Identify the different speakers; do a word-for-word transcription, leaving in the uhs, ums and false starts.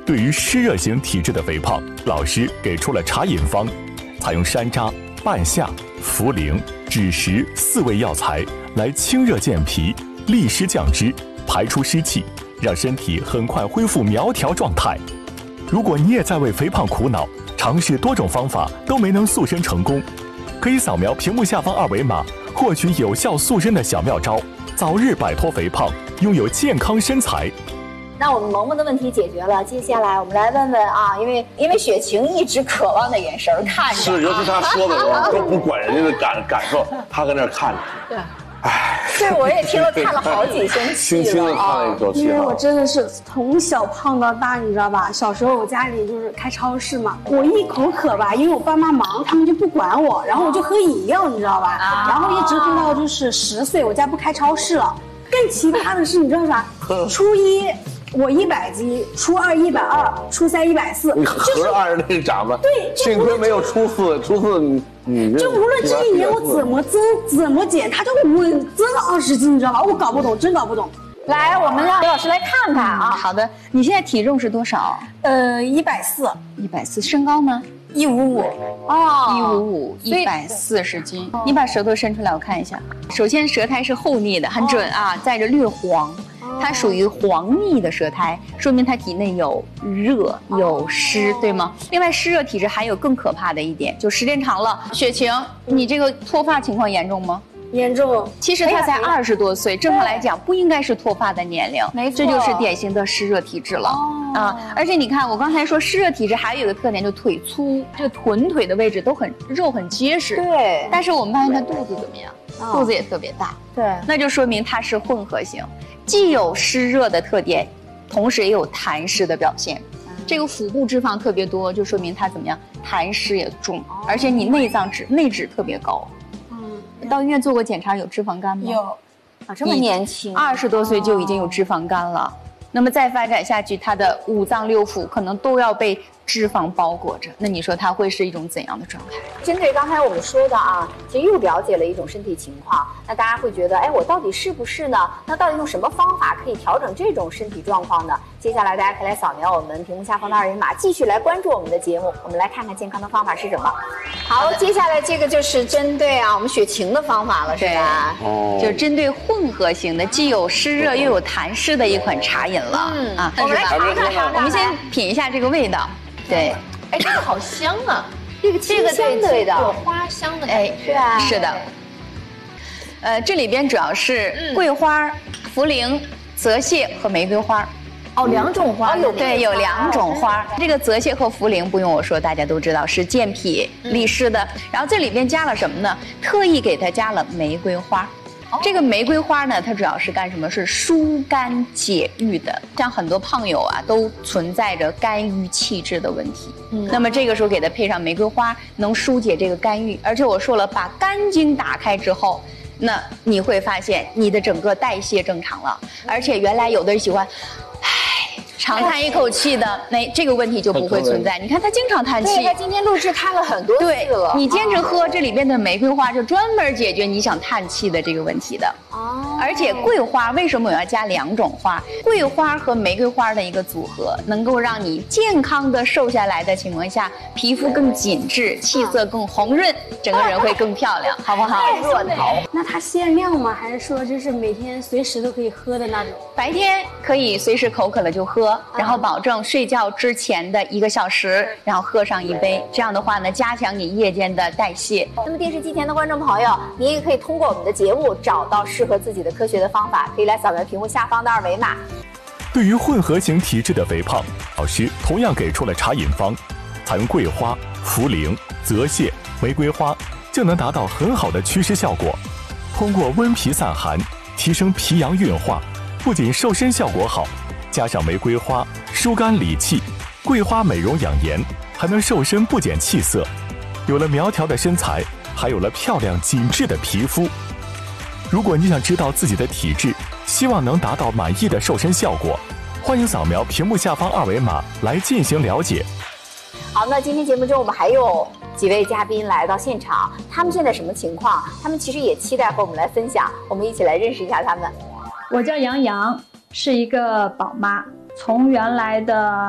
Speaker 1: 对于湿热型体质的肥胖，老师给出了茶饮方，采用山楂、半夏、茯苓、枳实四味药材来清热健脾、利湿降脂、排出湿气，让身体很快恢复苗条状态。如果你也在为肥胖苦恼，尝试多种方法都没能塑身成功，可以扫描屏幕下方二维码，获取有效塑身的小妙招，早日摆脱肥胖，拥有健康身材。
Speaker 2: 那我们萌萌的问题解决了，接下来我们来问问啊，因为因为雪晴一直渴望的眼神看着，
Speaker 3: 是，尤其他说的时候都不管人家的感感受，他搁那看着。
Speaker 2: 对，哎，对，我也听了看了好几声气
Speaker 3: 轻轻的叹了一口气。
Speaker 4: 因为我真的是从小胖到大，你知道吧？小时候我家里就是开超市嘛，我一口渴吧，因为我爸妈忙，他们就不管我，然后我就喝饮料，你知道吧？啊、然后一直喝到就是十岁，我家不开超市了。更奇葩的是，你知道啥？初一。我一百斤，初二一百二，初三一百四，
Speaker 3: 你合按着那个长吧。
Speaker 4: 对，
Speaker 3: 幸亏没有初四，初四你你
Speaker 4: 就无论这一年我怎么增怎么减，它就稳增了二十斤，你知道吧？我搞不懂，真搞不懂。
Speaker 2: 来，我们让刘老师来看看啊。
Speaker 5: 好的，你现在体重是多少？
Speaker 4: 呃，一百四，
Speaker 5: 一百四。身高呢？
Speaker 4: 一五五。
Speaker 5: 哦，一五五，一百四十斤。你把舌头伸出来，我看一下。首先，舌苔是厚腻的，很准啊，带着略黄。它属于黄腻的舌苔，说明它体内有热有湿，对吗？另外，湿热体质还有更可怕的一点，就时间长了，雪晴，你这个脱发情况严重吗？
Speaker 4: 严重。
Speaker 5: 其实他才二十多岁，正常来讲不应该是脱发的年龄，
Speaker 2: 没错，
Speaker 5: 这就是典型的湿热体质了、哦、啊！而且你看，我刚才说湿热体质还有一个特点，就腿粗，这个臀腿的位置都很肉很结实。
Speaker 2: 对。
Speaker 5: 但是我们发现他肚子怎么样？哦、肚子也特别大。
Speaker 2: 对。
Speaker 5: 那就说明它是混合型，既有湿热的特点，同时也有痰湿的表现。嗯、这个腹部脂肪特别多，就说明它怎么样？痰湿也重，哦、而且你内脏脂内脂特别高。到医院做过检查，有脂肪肝吗？
Speaker 4: 有，
Speaker 2: 啊，这么年轻，
Speaker 5: 二十多岁就已经有脂肪肝了。那么再发展下去，他的五脏六腑可能都要被脂肪包裹着。那你说他会是一种怎样的状态？
Speaker 2: 针对刚才我们说的啊，其实又了解了一种身体情况。那大家会觉得，哎，我到底是不是呢？那到底用什么方法可以调整这种身体状况呢？接下来大家可以来扫描我们屏幕下方的二维码，继续来关注我们的节目。我们来看看健康的方法是什么。好，接下来这个就是针对啊我们雪晴的方法了，是吧？
Speaker 5: 哦，就针对混合型的，既有湿热又有痰湿的一款茶饮了。嗯啊，
Speaker 2: 我们来尝尝尝尝，
Speaker 5: 我们先品一下这个味道。对，
Speaker 6: 哎，这个好香啊！
Speaker 2: 这个这个对对的，
Speaker 6: 有花香的感觉。
Speaker 2: 对啊，
Speaker 5: 是的。呃，这里边主要是桂花、茯苓、泽泻和玫瑰花。
Speaker 2: 哦，两种花有
Speaker 5: 对，有两种花。这个泽泻和茯苓不用我说，大家都知道是健脾利湿的。然后这里边加了什么呢？特意给它加了玫瑰花。这个玫瑰花呢，它主要是干什么？是疏肝解郁的。像很多胖友啊，都存在着肝郁气滞的问题。嗯，那么这个时候给它配上玫瑰花，能疏解这个肝郁。而且我说了，把肝经打开之后，那你会发现你的整个代谢正常了。而且原来有的人喜欢，唉，长叹一口气的，那这个问题就不会存在。你看他经常叹气，
Speaker 2: 对，他今天录制看了很多次了。
Speaker 5: 你坚持喝这里边的玫瑰花，就专门解决你想叹气的这个问题的。
Speaker 2: 哦，
Speaker 5: 而且桂花为什么我要加两种花？桂花和玫瑰花的一个组合，能够让你健康的瘦下来的情况下，皮肤更紧致，气色更红润，整个人会更漂亮，好不好？
Speaker 2: 若桃。
Speaker 4: 那它限量吗？还是说就是每天随时都可以喝的那种？
Speaker 5: 白天可以随时口渴了就喝，然后保证睡觉之前的一个小时，然后喝上一杯。这样的话呢，加强你夜间的代谢。
Speaker 2: 那么电视机前的观众朋友，您也可以通过我们的节目找到适合自己的科学的方法，可以来扫描屏幕下方的二维码。
Speaker 1: 对于混合型体质的肥胖，老师同样给出了茶饮方，采用桂花、茯苓、泽泻、玫瑰花，就能达到很好的祛湿效果。通过温脾散寒，提升脾阳运化，不仅瘦身效果好，加上玫瑰花疏肝理气，桂花美容养颜，还能瘦身不减气色。有了苗条的身材，还有了漂亮紧致的皮肤。如果你想知道自己的体质，希望能达到满意的瘦身效果，欢迎扫描屏幕下方二维码来进行了解。
Speaker 2: 好，那今天节目中我们还有几位嘉宾来到现场，他们现在什么情况？他们其实也期待和我们来分享，我们一起来认识一下他们。
Speaker 7: 我叫杨洋，是一个宝妈，从原来的